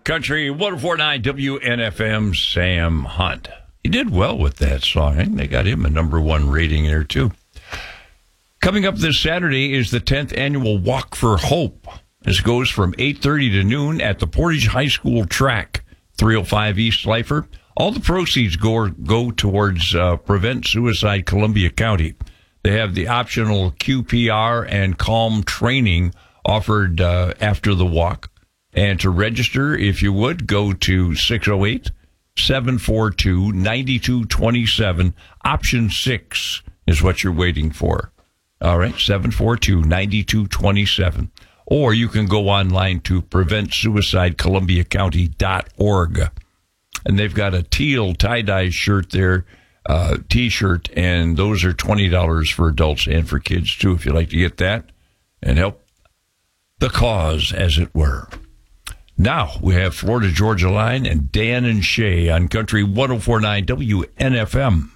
Country 104.9 WNFM, Sam Hunt. He did well with that song. I think they got him a number one rating there, too. Coming up this Saturday is the 10th annual Walk for Hope. This goes from 8:30 to noon at the Portage High School track, 305 East Slifer. All the proceeds go towards Prevent Suicide Columbia County. They have the optional QPR and CALM training offered after the walk. And to register, if you would, go to 608-742-9227. Option 6 is what you're waiting for. All right, 742-9227. Or you can go online to PreventSuicideColumbiaCounty.org. And they've got a teal tie-dye shirt there, T-shirt, and those are $20 for adults and for kids, too, if you'd like to get that and help the cause, as it were. Now we have Florida Georgia Line and Dan and Shay on Country 104.9 WNFM.